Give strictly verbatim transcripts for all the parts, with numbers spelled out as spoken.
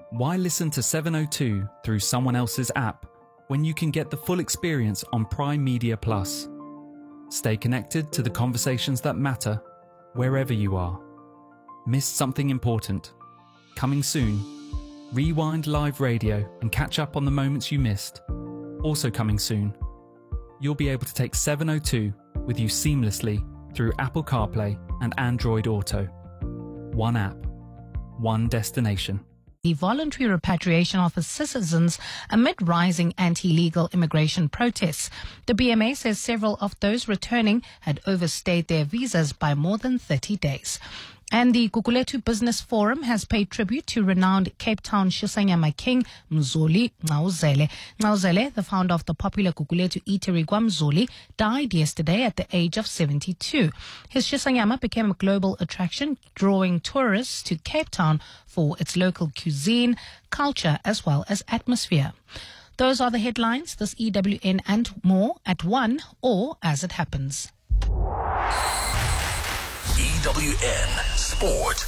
Why listen to seven oh two through someone else's app when you can get the full experience on Prime Media Plus? Stay connected to the conversations that matter wherever you are. Missed something important? Coming soon. Rewind live radio and catch up on the moments you missed. Also coming soon. You'll be able to take seven oh two with you seamlessly through Apple CarPlay and Android Auto. One app, one destination. The voluntary repatriation of citizens amid rising anti-legal immigration protests. The B M A says several of those returning had overstayed their visas by more than thirty days. And the Gugulethu Business Forum has paid tribute to renowned Cape Town Shisanyama king Mzoli Ngqawuzele. Ngqawuzele, the founder of the popular Gugulethu eatery KwaMzoli, died yesterday at the age of seventy-two. His Shisanyama became a global attraction, drawing tourists to Cape Town for its local cuisine, culture, as well as atmosphere. Those are the headlines, this E W N and more at one or as it happens. E W N Sport.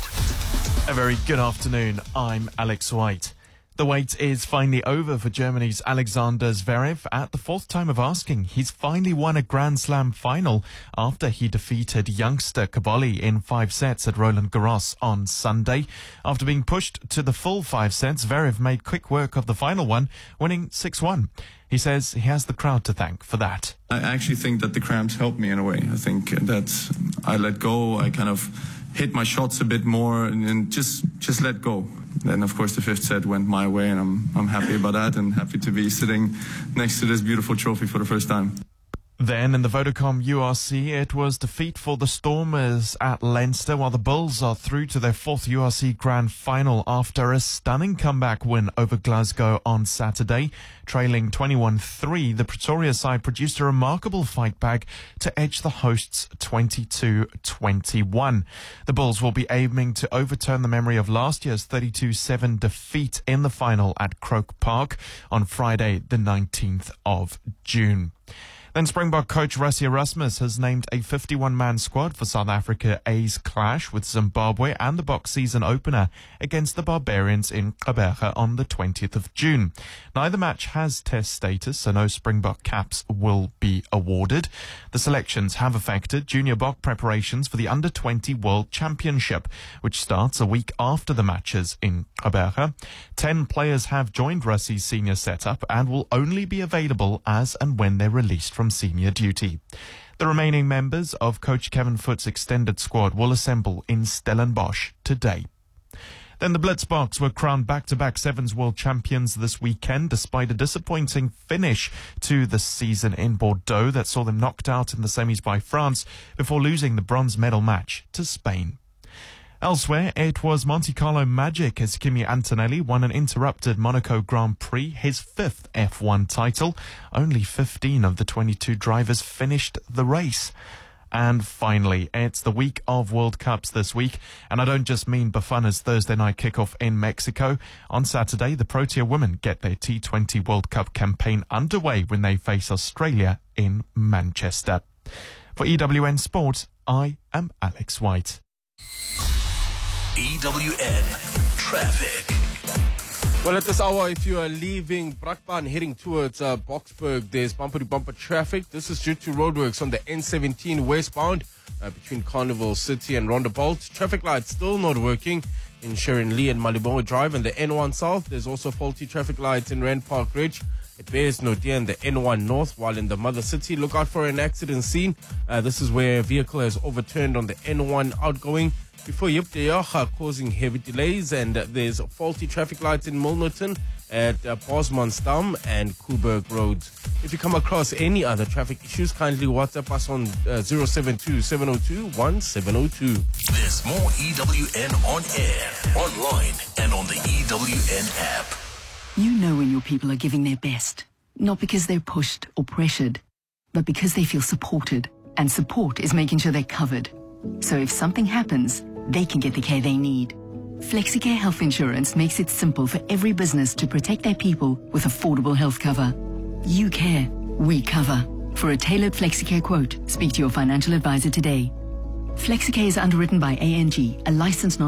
A very good afternoon. I'm Alex White. The wait is finally over for Germany's Alexander Zverev. At the fourth time of asking, he's finally won a Grand Slam final after he defeated youngster Caboli in five sets at Roland Garros on Sunday. After being pushed to the full five sets, Zverev made quick work of the final one, winning six one. He says he has the crowd to thank for that. I actually think that the cramps helped me in a way. I think that I let go. I kind of hit my shots a bit more and, and just just let go. Then, of course, the fifth set went my way, and I'm I'm happy about that and happy to be sitting next to this beautiful trophy for the first time. Then in the Vodacom U R C, it was defeat for the Stormers at Leinster, while the Bulls are through to their fourth U R C Grand Final after a stunning comeback win over Glasgow on Saturday. Trailing twenty-one three, the Pretoria side produced a remarkable fight back to edge the hosts twenty-two twenty-one. The Bulls will be aiming to overturn the memory of last year's thirty-two seven defeat in the final at Croke Park on Friday, the nineteenth of June. Then Springbok coach Rassie Erasmus has named a fifty-one man squad for South Africa A's clash with Zimbabwe and the box season opener against the Barbarians in Gqeberha on the twentieth of June. Neither match has test status, so no Springbok caps will be awarded. The selections have affected junior Bok preparations for the under twenty World Championship, which starts a week after the matches in Gqeberha. Ten players have joined Rassie's senior setup and will only be available as and when they're released from senior duty. The remaining members of Coach Kevin Foot's extended squad will assemble in Stellenbosch today. Then the Blitzboks were crowned back-to-back Sevens World Champions this weekend, despite a disappointing finish to the season in Bordeaux that saw them knocked out in the semis by France before losing the bronze medal match to Spain. Elsewhere, it was Monte Carlo magic as Kimi Antonelli won an interrupted Monaco Grand Prix, his fifth F one title. Only fifteen of the twenty-two drivers finished the race. And finally, it's the week of World Cups this week, and I don't just mean Bafana's Thursday night kickoff in Mexico. On Saturday, the Protea women get their T twenty World Cup campaign underway when they face Australia in Manchester. For E W N Sport, I am Alex White. E W N Traffic. Well, at this hour, if you are leaving Brakpan heading towards uh, Boksburg, there's bumper-to-bumper traffic. This is due to roadworks on the N seventeen westbound uh, between Carnival City and Rondebolt. Traffic lights still not working in Sharon Lee and Malibongo Drive and the N one South. There's also faulty traffic lights in Rand Park Ridge. It bears no dear in the N one North, while in the Mother City, look out for an accident scene. Uh, this is where a vehicle has overturned on the N one outgoing before Yipteyaha, causing heavy delays, and uh, there's faulty traffic lights in Milnerton at uh, Bosmansdam and Koeberg Roads. If you come across any other traffic issues, kindly WhatsApp us on uh, zero seven two, seven oh two, one seven oh two. There's more E W N on air, online, and on the E W N app. You know when your people are giving their best, not because they're pushed or pressured, but because they feel supported. And support is making sure they're covered. So if something happens, they can get the care they need. FlexiCare Health Insurance makes it simple for every business to protect their people with affordable health cover. You care, we cover. For a tailored FlexiCare quote, speak to your financial advisor today. FlexiCare is underwritten by A N G, a licensed non